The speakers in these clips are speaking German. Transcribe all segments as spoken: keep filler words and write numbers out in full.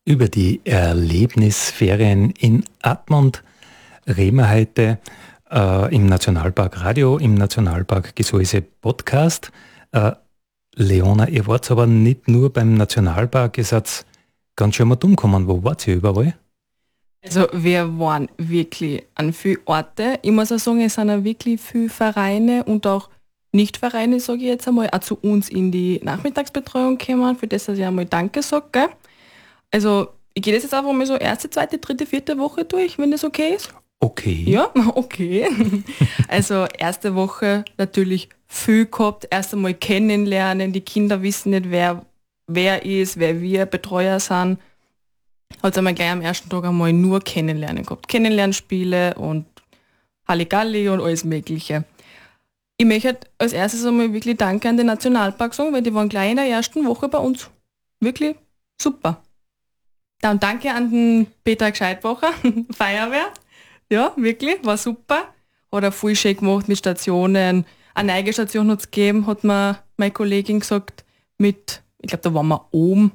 Über die Erlebnisferien in Admont reden wir heute äh, im Nationalpark Radio, im Nationalpark Gesäuse Podcast. Äh, Leona, ihr wart aber nicht nur beim Nationalpark, ihr seid ganz schön mal dumm gekommen. Wo wart ihr überall? Also wir waren wirklich an vielen Orten. Ich muss auch sagen, es sind auch wirklich viele Vereine und auch Nichtvereine, sage ich jetzt einmal, auch zu uns in die Nachmittagsbetreuung gekommen, für das dass ich einmal Danke sage. Gell? Also ich gehe das jetzt einfach mal so erste, zweite, dritte, vierte Woche durch, wenn das okay ist. Okay. Ja, okay. Also erste Woche natürlich viel gehabt, erst einmal kennenlernen, die Kinder wissen nicht, wer wer ist, wer wir Betreuer sind. Hat es einmal gleich am ersten Tag einmal nur Kennenlernen gehabt. Kennenlernspiele und Halligalli und alles Mögliche. Ich möchte als erstes einmal wirklich Danke an den Nationalpark sagen, weil die waren gleich in der ersten Woche bei uns. Wirklich super. Dann danke an den Peter Gescheitbacher, Feuerwehr. Ja, wirklich, war super. Hat er voll schön gemacht mit Stationen. Eine neue Station hat es gegeben, hat mir meine Kollegin gesagt, mit, ich glaube, da waren wir oben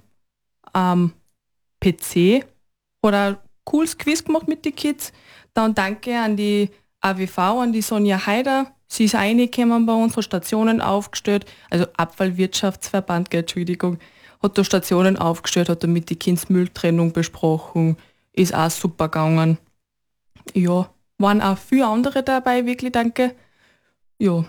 am P C. Hat er ein cooles Quiz gemacht mit den Kids. Dann danke an die A W V, an die Sonja Haider. Sie ist reingekommen bei uns, hat Stationen aufgestellt, also Abfallwirtschaftsverband, Entschuldigung, hat da Stationen aufgestellt, hat da mit die Kindsmülltrennung besprochen, ist auch super gegangen. Ja, waren auch viele andere dabei, wirklich danke. Ja.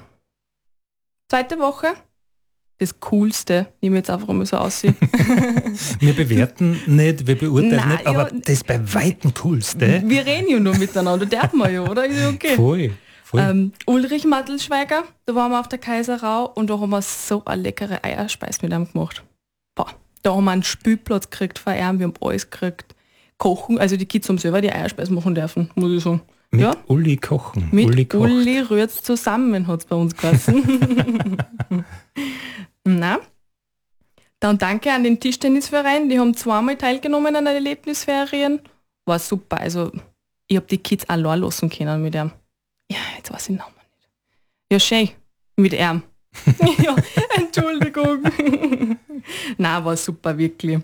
Zweite Woche, das Coolste, nehme ich jetzt einfach mal so aussehen. Wir bewerten nicht, wir beurteilen Nein, nicht, aber ja, das bei weitem Coolste. Wir reden ja nur miteinander, darf man ja, oder? Ist ja okay. Voll. voll. Ähm, Ulrich Mattelschweiger, da waren wir auf der Kaiserau und da haben wir so eine leckere Eierspeise mit ihm gemacht. Boah, da haben wir einen Spielplatz gekriegt von ihm, wir haben alles gekriegt. Kochen, also die Kids haben selber die Eierspeise machen dürfen, muss ich sagen. Mit ja? Uli kochen. Mit Uli, kocht. Uli rührt's zusammen, hat es bei uns geheißen. Na? Dann danke an den Tischtennisverein, die haben zweimal teilgenommen an den Erlebnisferien. War super, also ich habe die Kids allein lassen können mit ihm. Ja, jetzt weiß ich den Namen nicht. Ja, schön, mit ihm. Ja, Entschuldigung. Nein, war super, wirklich.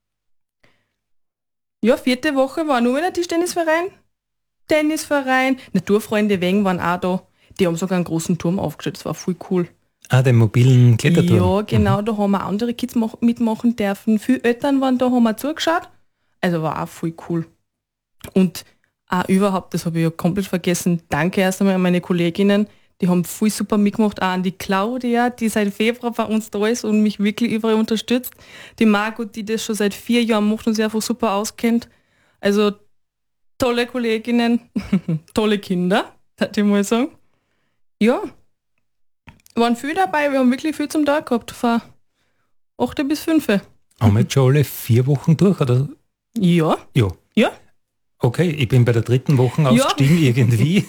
Ja, vierte Woche war nur wieder Tischtennisverein, Tennisverein, Naturfreunde Weng waren auch da. Die haben sogar einen großen Turm aufgestellt, das war voll cool. Ah, den mobilen Kletterturm. Ja, genau, mhm. Da haben wir andere Kids mach, mitmachen dürfen. Viele Eltern waren da, haben wir zugeschaut. Also war auch voll cool. Und auch überhaupt, das habe ich ja komplett vergessen, danke erst einmal an meine Kolleginnen, die haben voll super mitgemacht, auch an die Claudia, die seit Februar bei uns da ist und mich wirklich überall unterstützt. Die Margot, die das schon seit vier Jahren macht und sich einfach super auskennt. Also tolle Kolleginnen, tolle Kinder, würde ich mal sagen. Ja, waren viel dabei, wir haben wirklich viel zum Tag gehabt, von acht bis fünf. Haben wir jetzt schon alle vier Wochen durch, oder? Ja. Ja. Ja. Okay, ich bin bei der dritten Woche ausgestiegen, ja. Irgendwie.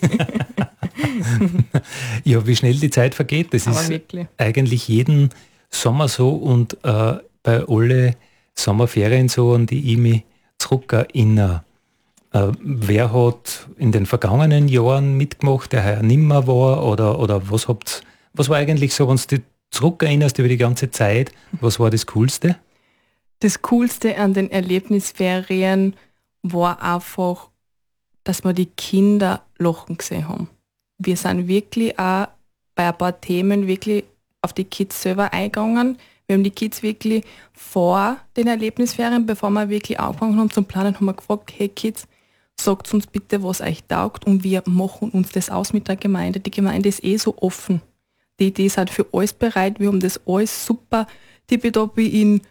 Ja, wie schnell die Zeit vergeht, das Aber ist wirklich. Eigentlich jeden Sommer so und äh, bei alle Sommerferien so, an die ich mich zurückerinnere. Äh, wer hat in den vergangenen Jahren mitgemacht, der heuer nimmer war, oder, oder was habt, was war eigentlich so, wenn du dich zurückerinnerst über die ganze Zeit, was war das Coolste? Das Coolste an den Erlebnisferien war einfach, dass wir die Kinder lachen gesehen haben. Wir sind wirklich auch bei ein paar Themen wirklich auf die Kids selber eingegangen. Wir haben die Kids wirklich vor den Erlebnisferien, bevor wir wirklich angefangen haben zum Planen, haben wir gefragt, hey Kids, sagt uns bitte, was euch taugt, und wir machen uns das aus mit der Gemeinde. Die Gemeinde ist eh so offen. Die Idee ist halt für alles bereit. Wir haben das alles super tippitoppi in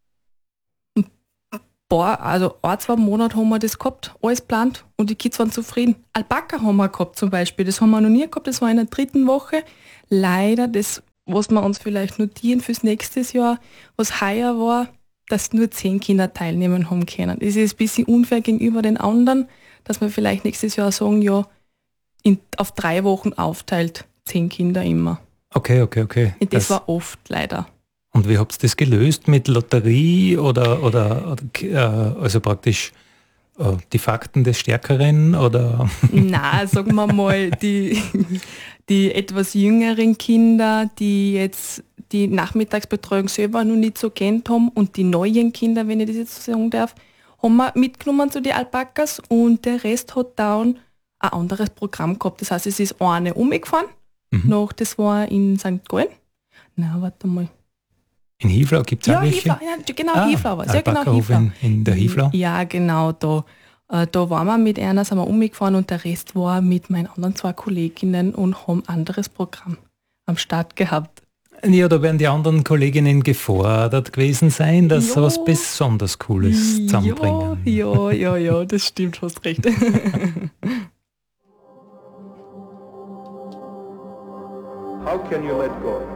Boah, also ein, zwei Monate haben wir das gehabt, alles geplant und die Kids waren zufrieden. Alpaka haben wir gehabt zum Beispiel, das haben wir noch nie gehabt, das war in der dritten Woche. Leider, das, was wir uns vielleicht notieren fürs nächste Jahr, was heuer war, dass nur zehn Kinder teilnehmen haben können. Das ist ein bisschen unfair gegenüber den anderen, dass wir vielleicht nächstes Jahr sagen, ja, in, auf drei Wochen aufteilt, zehn Kinder immer. Okay, okay, okay. Und das, das war oft leider. Und wie habt ihr das gelöst? Mit Lotterie oder, oder, oder äh, also praktisch äh, die Fakten des Stärkeren? Oder? Nein, sagen wir mal, die, die etwas jüngeren Kinder, die jetzt die Nachmittagsbetreuung selber noch nicht so kennt haben, und die neuen Kinder, wenn ich das jetzt so sagen darf, haben wir mitgenommen zu den Alpakas und der Rest hat dann ein anderes Programm gehabt. Das heißt, es ist eine umgefahren, mhm. nach, das war in Sankt Gallen. Na, warte mal. In Hiflau gibt es ja, auch welche? Hiflau, ja, genau, ah, Hiflau war es. Ja, genau, Hiflau. In, in der Hiflau? Ja, genau, da. Äh, da waren wir mit einer, sind wir umgefahren und der Rest war mit meinen anderen zwei Kolleginnen und haben ein anderes Programm am Start gehabt. Ja, da werden die anderen Kolleginnen gefordert gewesen sein, dass sie was besonders Cooles zusammenbringen. Ja, ja, ja, das stimmt, hast recht. How can you let go?